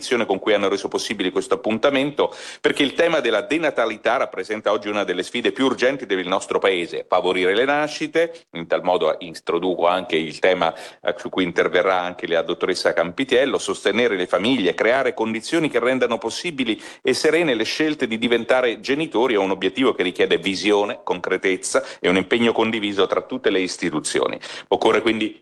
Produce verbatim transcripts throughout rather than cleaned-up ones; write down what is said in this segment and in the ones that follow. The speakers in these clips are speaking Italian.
dedizione con cui hanno reso possibile questo appuntamento, perché il tema della denatalità rappresenta oggi una delle sfide più urgenti del nostro paese. Favorire le nascite, in tal modo introduco anche il tema eh, su cui interverrà anche la dottoressa Campitiello, sostenere le famiglie, creare condizioni che rendano possibili e serene le scelte di diventare genitori è un obiettivo che richiede visione, concretezza e un impegno condiviso tra tutte le istituzioni. Occorre quindi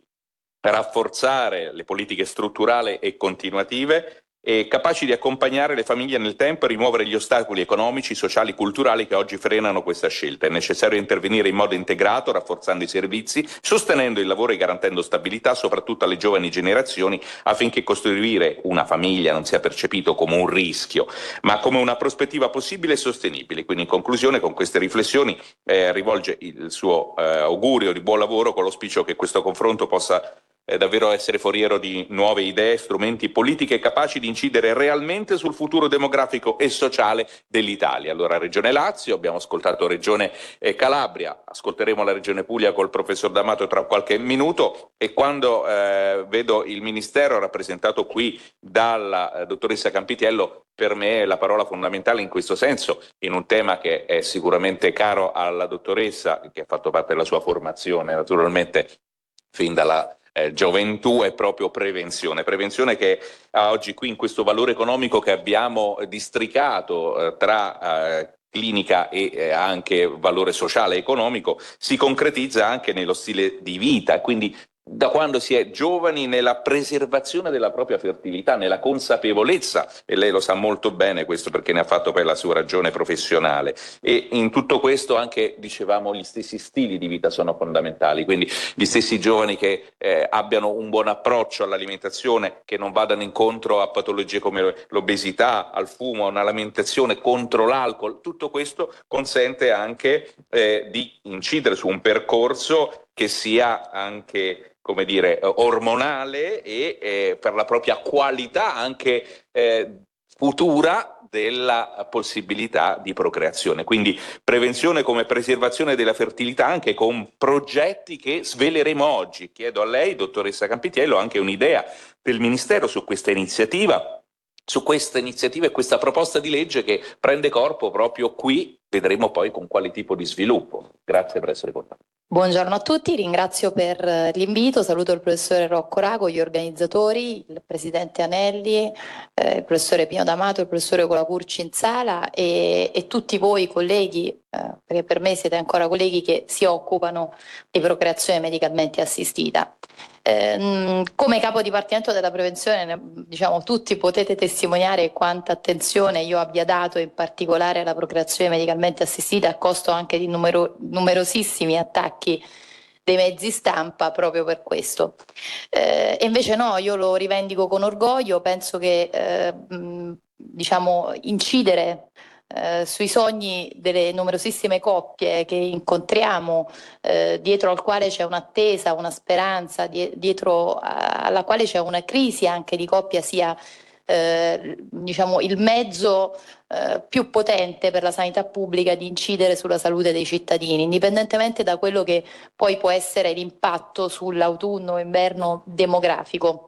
rafforzare le politiche strutturali e continuative e capaci di accompagnare le famiglie nel tempo e rimuovere gli ostacoli economici, sociali, culturali che oggi frenano questa scelta. È necessario intervenire in modo integrato, rafforzando i servizi, sostenendo il lavoro e garantendo stabilità soprattutto alle giovani generazioni, affinché costruire una famiglia non sia percepito come un rischio, ma come una prospettiva possibile e sostenibile. Quindi in conclusione, con queste riflessioni eh, rivolge il suo eh, augurio di buon lavoro, con l'auspicio che questo confronto possa eh, davvero essere foriero di nuove idee, strumenti, politiche capaci di incidere realmente sul futuro demografico e sociale dell'Italia. Allora, Regione Lazio, abbiamo ascoltato Regione eh, Calabria, ascolteremo la Regione Puglia col professor D'Amato tra qualche minuto, e quando eh, vedo il Ministero rappresentato qui dalla eh, dottoressa Campitiello, per me è la parola fondamentale in questo senso, in un tema che è sicuramente caro alla dottoressa, che ha fatto parte della sua formazione naturalmente fin dalla Eh, gioventù, è proprio prevenzione, prevenzione che oggi qui in questo valore economico che abbiamo districato eh, tra eh, clinica e eh, anche valore sociale e economico si concretizza anche nello stile di vita, quindi da quando si è giovani nella preservazione della propria fertilità, nella consapevolezza, e lei lo sa molto bene questo perché ne ha fatto per la sua ragione professionale, e in tutto questo anche, dicevamo, gli stessi stili di vita sono fondamentali, quindi gli stessi giovani che eh, abbiano un buon approccio all'alimentazione, che non vadano incontro a patologie come l'obesità, al fumo, a un'alimentazione contro l'alcol. Tutto questo consente anche eh, di incidere su un percorso che sia anche, come dire, ormonale e eh, per la propria qualità anche eh, futura della possibilità di procreazione. Quindi prevenzione come preservazione della fertilità, anche con progetti che sveleremo oggi. Chiedo a lei, dottoressa Campitiello, anche un'idea del Ministero su questa iniziativa, su questa iniziativa e questa proposta di legge che prende corpo proprio qui. Vedremo poi con quale tipo di sviluppo. Grazie per essere con noi. Buongiorno a tutti, ringrazio per l'invito, saluto il professore Rocco Rago, gli organizzatori, il presidente Anelli, eh, il professore Pino D'Amato, il professore Colacurci in sala e, e tutti voi colleghi, eh, perché per me siete ancora colleghi che si occupano di procreazione medicalmente assistita. Eh, come capo dipartimento della prevenzione, diciamo, tutti potete testimoniare quanta attenzione io abbia dato in particolare alla procreazione medicalmente assistita a costo anche di numero, numerosissimi attacchi dei mezzi stampa proprio per questo. Eh, e invece no, io lo rivendico con orgoglio, penso che eh, mh, diciamo incidere Eh, sui sogni delle numerosissime coppie che incontriamo, eh, dietro al quale c'è un'attesa, una speranza, die- dietro a- alla quale c'è una crisi anche di coppia, sia eh, diciamo il mezzo eh, più potente per la sanità pubblica di incidere sulla salute dei cittadini, indipendentemente da quello che poi può essere l'impatto sull'autunno-inverno demografico.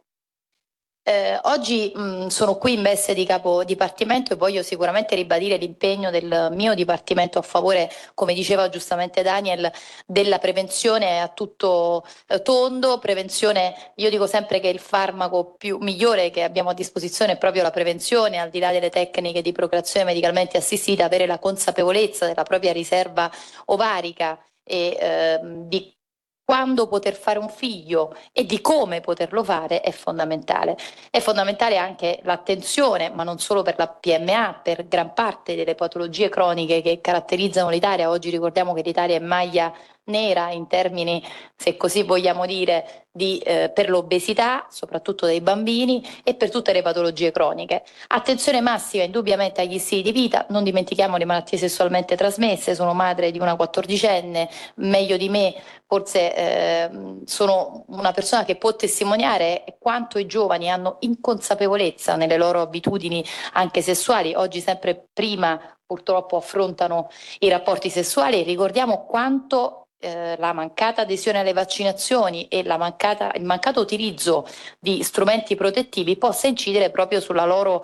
Eh, oggi mh, sono qui in veste di capo dipartimento e voglio sicuramente ribadire l'impegno del mio dipartimento a favore, come diceva giustamente Daniel, della prevenzione a tutto eh, tondo. Prevenzione, io dico sempre che il farmaco più migliore che abbiamo a disposizione è proprio la prevenzione, al di là delle tecniche di procreazione medicalmente assistita, avere la consapevolezza della propria riserva ovarica e eh, di quando poter fare un figlio e di come poterlo fare è fondamentale. È fondamentale anche l'attenzione, ma non solo per la P M A, per gran parte delle patologie croniche che caratterizzano l'Italia. Oggi ricordiamo che l'Italia è maglia nera in termini, se così vogliamo dire, di, eh, per l'obesità, soprattutto dei bambini, e per tutte le patologie croniche. Attenzione massima indubbiamente agli stili di vita, non dimentichiamo le malattie sessualmente trasmesse. Sono madre di una quattordicenne, meglio di me, forse eh, sono una persona che può testimoniare quanto i giovani hanno inconsapevolezza nelle loro abitudini anche sessuali. Oggi sempre prima purtroppo affrontano i rapporti sessuali, e ricordiamo quanto eh, la mancata adesione alle vaccinazioni e la mancata, il mancato utilizzo di strumenti protettivi possa incidere proprio sulla loro